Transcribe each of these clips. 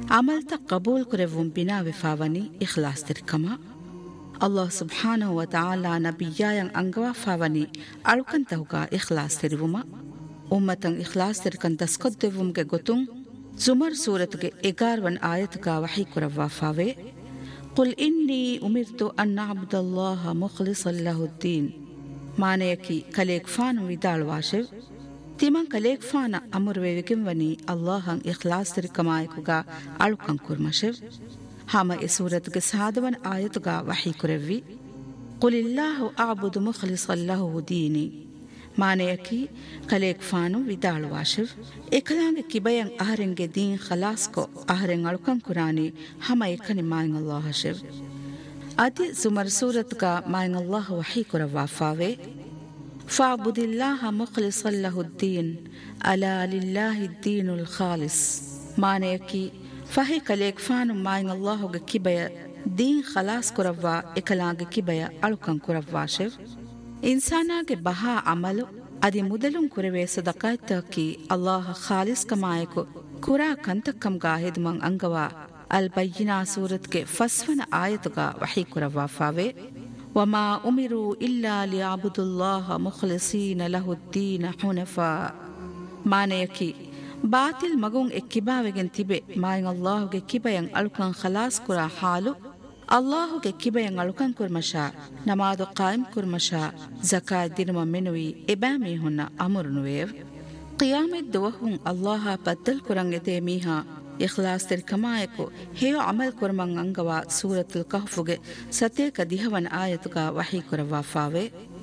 ಅಮಲ್ತ ಕಬೂಲ್ ಕುರೆವುಂ ಬಿನಾ ವಿಫಾವನಿ ಇಖ್ಲಾಸ್ ತಿರ್ಕಮ ಅಲ್ಲಾಹ್ ಸುಬ್ಹಾನಹು ವ ತಆಲಾ ನಬಿಯಾಯಂ ಅಂಗವಾ ಫಾವನಿ ಅಳುಕಂತಹುಗ ಇಖ್ಲಾಸ್ ತಿರುವುಮ ಉಮ್ಮತಂ ಇಖ್ಲಾಸ್ ತಿರ್ಕನ್ ದಸ್ಕೊದ್ದೆವುಂಗೆ ಗೊತ್ತುಂ ಜುಮರ್ ಸೂರತ್ಗೆ 11 ಆಯತ್ಗ ವಹಿ ಕುರವ್ವಾ ಫಾವೆ قل إني أمرت أن أعبد الله مخلصا له الدين ಮಾನೆಯಕಿ ಕಲೇಗ್ ಫಾನು ವಿದಾಳ್ ವಾಶೆವ್ ತಿಮನ್ ಕಲೇಗ್ ಫಾನ ಅಮುರ್ವೆ ವಿಗಿಂವನಿ ಅಲ್ಲಾಹಂ ಇಖ್ಲಾಸ್ ತಿರ್ಕಮಾಯಕುಗ ಅಳುಕಂ ಕುರ್ಮಶೆವ್ ಹಾಮ ಈ ಸೂರತ್ಗೆ ಸಾದವನ್ ಆಯತುಗ ವಹಿ ಕುರೆವ್ವಿ ಕುಲಿಲ್ಲಾಹು ಅಅಬುದು ಮುಖ್ಲಿಸನ್ ಲಹು ದೀನಿ ಮಾನೆಯಕಿ ಕಲೇಗ್ ಫಾನು ವಿದಾಳ್ ವಾಶೆವ್ ಏಕಲಾಂಗೆ ಕಿಬಯಂ ಅಹರೆಂಗೆ ದೀನ್ ಖಲಾಸ್ಕೊ ಅಹರೆಂ ಅಳುಕಂ ಕುರಾನಿ ಹಮ ಏಕನಿ ಮಾಯಂ ಅಲ್ಲಾಹ ಶೆವ್ ಅದಿ ಸುಮರ್ ಸೂರತ್ಗ ಮಾಯಂ ಅಲ್ಲಾಹ ವಹಿ ಕುರವ್ವಾ ಫಾವೆ ಫಾಬುದಿಲ್ಲಾಹ ಮುಖ್ಲಿಸನ್ ಲಹು ದೀನ್ ಅಲಾ ಲಿಲ್ಲಾಹಿ ದೀನುಲ್ ಖಾಲಿಸ್ ಮಾನೆಯಕಿ ಫಹಿ ಕಲೇಗ್ ಫಾನು ಮಾಯಂ ಅಲ್ಲಾಹುಗೆ ಕಿಬಯ ದೀನ್ ಖಲಾಸ್ ಕುರವ್ವಾ ಏಕಲಾಂಗೆ ಕಿಬಯ ಅಳುಕಂ ಕುರವ್ವಾ ಶೆವ್ ಇನ್ಸಾನಾಗೆ ಬಹಾ ಅಮಲು ಅದಿ ಮುದಲುಂ ಕುರವೆ ಸದಕಾಯ್ತಕಿ ಅಲ್ಲಾಹ ಖಾಲಿಸ್ ಕಮಾಯಕು ಕುರಾ ಕಂತಕ್ಕಂಗಾ ಹಿದ್ಮಂ ಅಂಗವಾ ಅಲ್ ಬಯ್ಯಿನಾ ಸೂರತ್ಗೆ ಫಸ್ವನ ಆಯತುಗ ವಹಿ ಕುರವ್ವಾ ಫಾವೆ ವಮಾ ಉಮಿರು ಇಲ್ಲಾ ಲಿಯಅಬುದುಲ್ಲಾಹ ಮುಖ್ಲಿಸೀನ ಲಹುದ್ದೀನ ಹುನಫಾ ಮಾನೆಯಕಿ ಬಾತಿಲ್ ಮಗುಂ ಎಕ್ಕಿಬಾವೆಗೆನ್ ತಿಬೆ ಮಾಯಂ ಅಲ್ಲಾಹುಗೆ ಕಿಬಯಂ ಅಳುಕಂ ಖಲಾಸ್ ಕುರಾ ಹಾಲು ಅಲ್ಲಾಹುಗೆ ಕಿಬಯಂ ಅಳುಕಂ ಕುರ್ಮಶಾ ನಮಾದು ಕಾಯಿಂ ಕುರ್ಮಶಾ ಜಕಾತ್ ದಿನಮ ಮೆನುವಿ ಎಬಾಮಿ ಹುನ್ನ ಅಮುರುನುವೇವ್ ಕಿಯಾಮೆತ್ ದುವಹುಂ ಅಲ್ಲಾಹ ಬದ್ದಲ್ ಕುರಂ ಎತೆ ಮೀಹಾ ಇಖ್ಲಾಸ್ ತಿರ್ಕಮಾಯಕು ಹೇಯೋ ಅಮಲ್ ಕುರ್ಮಂ ಅಂಗವಾ ಸೂರತುಲ್ ಕಹ್ಫುಗೆ ಸತೇಕ ದಿಹವನ್ ಆಯತುಗ ವಹಿ ಕುರವ್ವಾ ಫಾವೆ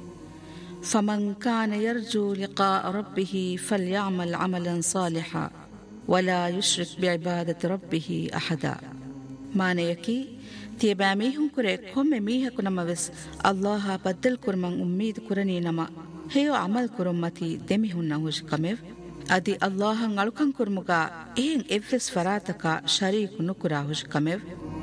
ಫಮನ್ ಕಾನ ಯರ್ಜು ಲಿಕಾ ರಬ್ಬಿಹಿ ಫಲ್ಯಅಮಲ್ ಅಮಲನ್ ಸಾಲಿಹಾ ವಲಾ ಯುಶ್ರಿಕ್ ಬಿಇಬಾದತಿ ರಬ್ಬಿಹಿ ಅಹದಾ ಮಾನೆಯಕಿ ತಿಯಬಾ ಮೀಹುಂ ಕುರೆ ಕೊಮ್ಮೆ ಮೀಹಕು ನಮವೆಸ್ ಅಲ್ಲಾಹ ಬದ್ದಲ್ ಕುರ್ಮಂ ಉಮ್ಮೀದ್ ಕುರನಿ ನಮ ಹೇಯೋ ಅಮಲ್ ಕುರುಮ್ಮತಿ ದೆಮಿಹುನ್ನ ಹುಷ್ ಕಮೆವ್ ಅದಿ ಅಲ್ಲಾಹಂ ಅಳುಕಂ ಕುರ್ಮುಗ ಏನ್ ಎವ್ವೆಸ್ ಫರಾತಕ ಶರೀಕು ನುಕುರಾ ಹುಷ್ ಕಮೆವ್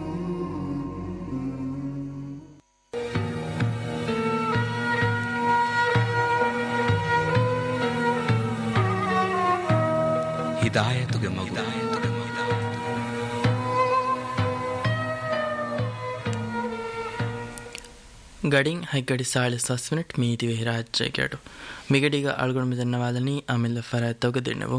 ಹಿದಾಯತುಗೆ ಮಗು ಗಡಿಂಗ್ ಹೈಗಡಿ ಸಾಳಿ 10 ಮಿನಿಟ್ ಮೀದಿವೆ ಹಿರಾಜ್ಜೆಗೆಡು ಮಿಗಡಿಗ ಅಳ್ಗೊಂಡು ಮಿದನ್ನವಾದನಿ ಆಮೇಲೆ ಫರಾತೋಗ ದಿನವು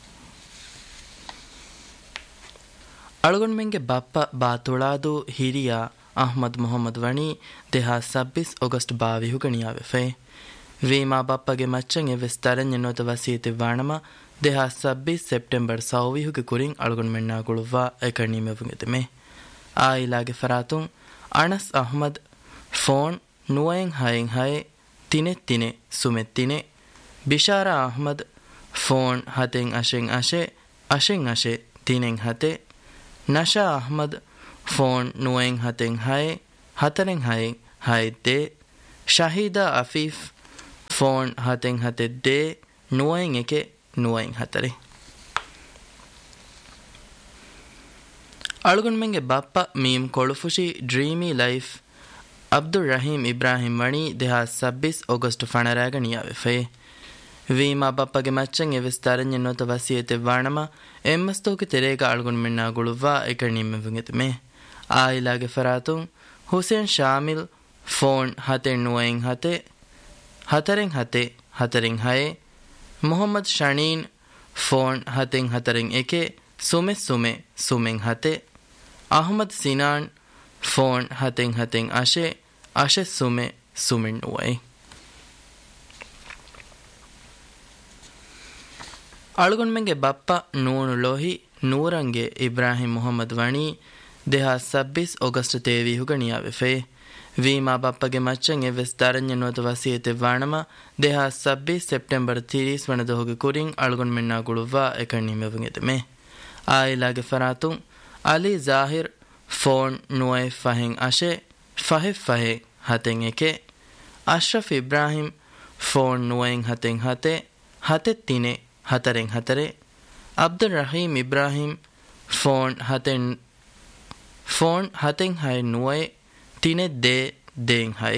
ಅಳ್ಗೊಂಡು ಮೆಂಗೆ ಬಾಪ್ಪ ಬಾತುಳಾದು ಹಿರಿಯ ಅಹ್ಮದ್ ಮೊಹಮ್ಮದ್ ವಣಿ 2026 ಆಗಸ್ಟ್ 22 ಗಣಿಯಾವೆ ಫೆ ವೀಮಾ ಬಾಪ್ಪಗೆ ಮಚ್ಚಂಗ್ ಎವೆಸ್ ತರನ್ಯ ನೋತ ವಸೀತಿ ವಾಣಮ 2026 ಸೆಪ್ಟೆಂಬರ್ 20 ಕುರಿಂಗ್ ಅಳ್ಗೊಂಡು ಮೆಣ್ಣಾಗುಳುವ ಎಕಣಿಮೆವುಂಗೆದೆ ಮೆ ಆ ಇಲಾಗೆ ಫರಾತುಂ ಅನಸ್ Ahmed phone ನುವೆಂ ಹೈಂ high ತಿನೆ ತಿನೆ ಸುಮೆತ್ ತಿನೆ ಬಿಶಾರ Ahmed phone ಹತೆಂ ಅಶೆಂ ಅಶೆ ಅಶೆಂ ಅಶೆ ತಿನೆಂ ಹತೆ Nasha Ahmed phone ನುವೆಂ ಹತೆಂ high ಹತರೆಂ high high ದೆ ಶಹೀದಾ ಅಫೀಫ್ ಫೋನ್ ಹತೆಂ ಹತೆ ದೆ ನುವೆಂ ಎಕೆ ನುವೆಂ ಹತರೆ ಅಳುಗುಣ್ಮೆಂಗೆ ಬಾಪ್ಪ ಮೀಮ್ ಕೊಳುಫುಶಿ dreamy life Abdul Rahim Ibrahim ವಣಿ 2026 August ಫಣರಾಗಣಿಯಾವೆ ಫೆ ವೀಮಾ ಬಪ್ಪಗೆ ಮಚ್ಚಂ ಎವೆಸ್ ತರನ್ಯ ನೋತ ವಸಿಯತೆ ವಾಣಮ ಎಮ್ಮಸ್ತೋಕೆ ತೆರೇಗ ಅಳ್ಗೊಂಡು ಮೆಣ್ಣಾಗುಳುವ ಎಕಣಿಮೆವುಂಗೆತೆ ಮೆ ಆ ಇಲಾಗೆ ಫರಾತುಂ Hussain Shamil phone ಹತೆಂ ನುವೆಂ ಹತೆ ಹತರೆಂ ಹತೆ ಹತರೆಂ ಹಯೆ Mohammed ಶಣೀನ್ phone ಹತೆಂ ಹತರೆಂ A K ಸುಮೆ ಸುಮೆ ಸುಮೆಂ ಹತೆ Ahmed Sinan phone ಹತೆಂ ಹತೆಂ ಅಶೆ ಅಶೆ ಸುಮೆ ಸುಮೆನ್ ನುವೈ ಅಳುಗೊಂಡ್ಮೆಂಗೆ ಬಪ್ಪ ನೂನು ಲೋಹಿ ನೂರಂಗೆ ಇಬ್ರಾಹಿಂ ಮೊಹಮ್ಮದ್ ವಣಿ 2026 ಆಗಸ್ಟ್ 23 ಗಣಿಯಾವೆ ಫೆ ವೀಮಾ ಬಪ್ಪಗೆ ಮಚ್ಚಂ ಎವೆಸ್ ತರನ್ಯ ನೋತ ವಸಿಯತೆ ವಾಣಮ 2026 ಸೆಪ್ಟೆಂಬರ್ 30 ವಣದೋಗೆ ಕುರಿಂಗ್ ಅಳುಗೊಂಡ್ ಮೆಣ್ಣಾಗುಳುವ ಎಕಣಿಮೆವುಂಗೆದೆ ಮೆ ಆ ಇಲಾಗೆ ಫರಾತುಂ Ali Zahir phone ನುವೈ ಫಹೆಂ ಅಶೆ ಫಹೆ ಫಹೆ ಹತೆಂ A K Ashraf Ibrahim phone ನುವೆಂ ಹತೆಂ ಹತೆ ಹತೆ ತಿನೆ ಹತರೆಂ ಹತರೆ Abdul Rahim Ibrahim phone ಹತೆಂ high ನುವೈ ತಿನೆ they ದೇಂ high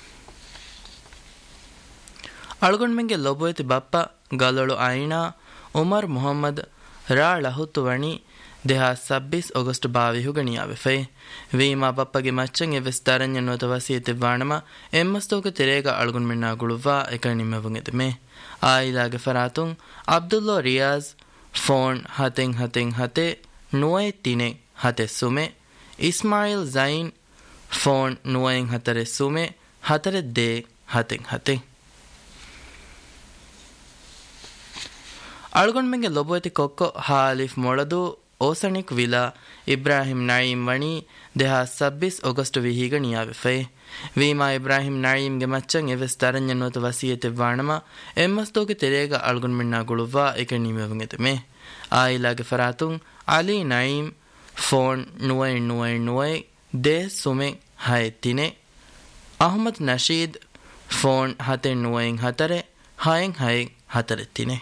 ಅಳುಗೊಂಡ್ಮೆಂಗೆ ಲೊಬೋಯ್ತಿ Bappa ಗಲೊಳು ಐನಾ Umar Muhammad Ra ಲಹುತ್ತು ವಣಿ 2026 August 22 ಗಣಿಯಾವೆ five ವೀಮಾ ಬಪ್ಪಗೆ ಮಚ್ಚಂ ಎವೆಸ್ ದರನ್ಯನ್ನೋತ ವಸಿಯತೆ ವಾಣಮ ಎಮ್ಮಸ್ತೋಕ ತೆರೇಗ ಅಳ್ಗುನ್ ಮಿನ್ನಾ ಗುಳುವಾ ಎಕ ನಿಮ್ಮವುಂಗೆದೆ May ಆಯಿಲಾಗೆ ಫರಾತುಂ Abdullah Riyaz phone ಹತೆಂ ನುವೆ ತಿನೆ ಹತೆ ಸುಮೆ Ismail Zain phone ನುವೆಂ ಹತರೆ ಸುಮೆ ಹತರೆ they ಹತೆಂ ಅಳ್ಗುನ್ ಮೆಂಗೆ ಲೊಬೋತಿ kho kho ಹಾಲಿಫ್ ಮೊಳದು ಓಸಣಿಕ್ villa Ibrahim ನঈಂ ವಣಿ 2026 August 20 ಗಣಿಯಾವೆ five ವೀಮಾ Ibrahim ನঈಂಗೆ ಮಚ್ಚಂ ಎವೆಸ್ ದರನ್ಯನ್ನೋತ ವಸಿಯತೆ ವಾಣಮ ಎಮ್ಮಸ್ತೋಗೆ ತೆರೇಗ ಅಳ್ಗುನ್ ಮಿನ್ನಾ ಗುಳುವಾ ಎಕ ನಿಮವುಂಗೆದೆ May ಆಯಿಲಾಗೆ ಫರಾತುಂ Ali ನঈಂ phone ನುವೆ they ಸುಮೆ high ತಿನೆ Ahmed Nasheed phone ಹತೆ ನುವೆಂ ಹತರೆ ಹಯಂ ಹತರೆ ತಿನೆ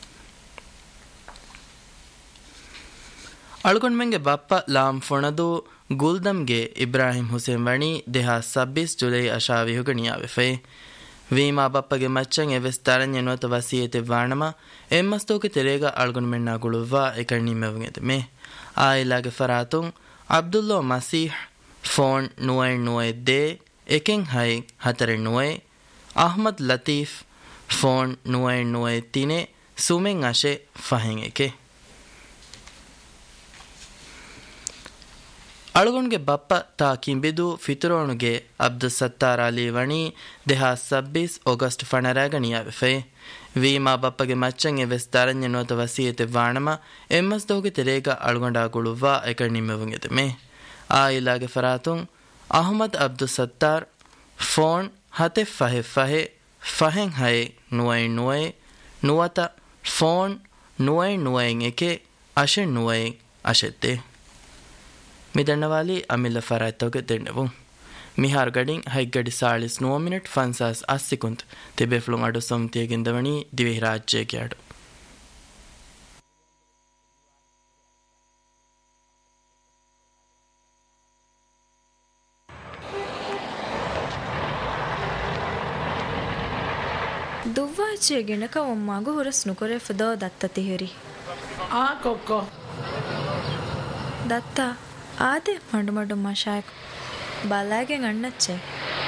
ಅಳ್ಗೊಂಡ್ ಮೆಂಗೆ Bappa Lam ಫೊಣದು ಗುಲ್ದಮ್ಗೆ Ibrahim Hussain ವಣಿ 2026 July ಅಶಾವಿಹು ಗಣಿಯಾವೆ five ವೀಮಾ ಬಪ್ಪಗೆ ಮಚ್ಚಂ ಎವೆಸ್ ತರನ್ಯನೋತ ವಸಿಯತೆ ವಾಣಮ ಎಮ್ಮಸ್ತೋಕೆ ತೆರೇಗ ಅಳ್ಗೊಂಡ್ ಮೆನ್ನಾ ಗುಳುವಾ ಎಕಣ್ಣಿಮೆವುಂಗೆದೆ May ಆಯಿಲಾಗೆ ಫರಾತುಂ Abdullah ಮಸೀಹ್ phone ನುವೆ they ಎಕೆಂ high ಹತರೆ ನುವೆ Ahmed Latif phone ನುವೆ ತಿನೆ ಸುಮೆಂ ಅಶೆ ಫಹೆಂ A K ಅಳ್ಗೊಂಡ್ಗೆ ಬಪ್ಪ ತಾ ಕಿಂಬಿದು ಫಿತುರೋಣುಗೆ ಅಬ್ದುಲ್ ಸತ್ತಾರ್ Ali ವಣಿ 2026 August ಫಣರಾಗಣಿಯಾವೆ five ವೀಮಾ ಬಪ್ಪಗೆ ಮಚ್ಚಂ ಎವೆಸ್ ದರನ್ಯನೋತ ವಸಿಯತೆ ವಾಣಮ ಎಮ್ಮಸ್ದೋಗೆ ತೆರೇಗ ಅಳ್ಗೊಂಡಾಗುಳುವಾ ಎಕ ನಿಮ್ಮವುಂಗೆದೆ May ಆಯಿಲಾಗೆ ಫರಾತುಂ Ahmed Abdul ಸತ್ತಾರ್ phone ಹತೆ ಫಹೆಂ high ನುವೆ ನುವತ phone ನುವೆಂ A K ಅಶೆ ನುವೆಂ ಅಶೆತ್ತೆ ಮಿದಣ್ಣವಾಲಿ ಅಮಿಲ್ಲ ಫರಾಯ್ತೋಗೆ ತೆಣ್ಣೆವು ಮಿಹಾರ್ ಗಡಿಂಗ್ ಹೈಗಡಿ 49 minute ಫನ್ಸಾಸ್ 80 ಕುಂತ್ ತಿಬೆಫ್ಲುಂ ಅಡು ಸೊಮ್ತಿಯಗಿಂದವಣಿ ದಿವೆ ರಾಜ್ಯಕ್ಕೆ ಆಡು ದುವ್ವಾಚೆ ಗಿಣಕ ಒಮ್ಮಾಗು ಹುರಸ್ ನುಕೊರೆ ಫದೋ ದತ್ತ ತಿಹರಿ ಆ ಕೊಕ್ಕೋ ದತ್ತ ಆದೆ ಮಡು ಮಶಾಯಕ್ ಬಲಾಗೆ ಅಣ್ಣಚ್ಚೆ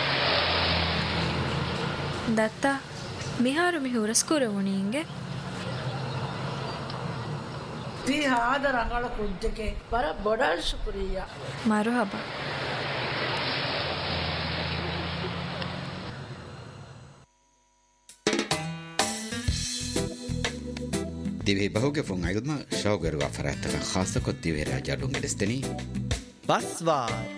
ದತ್ತ ಮಿಹಾರು ಮಿ ಹುರಸ್ಕುರೆ ಉಣಿಂಗೆ ತಿ ಹಾದ ರಂಗಳ ಕುಂಜಕ್ಕೆ ಬರ ಬೊಡಲ್ ಶುಕ್ರಿಯಾ ಮರುಹಬ ದಿವೆ ಬಹುಗೆ ಫೋಂಗ್ ಆಯ್ದುಮ ಶೌಗರು ಅಫರಾತಕ ಖಾಸ ಕೊತ್ತಿವೆ ರಾಜ ಡೊಂಗಲಿಸ್ತನಿ ಬಸ್ವಾರ್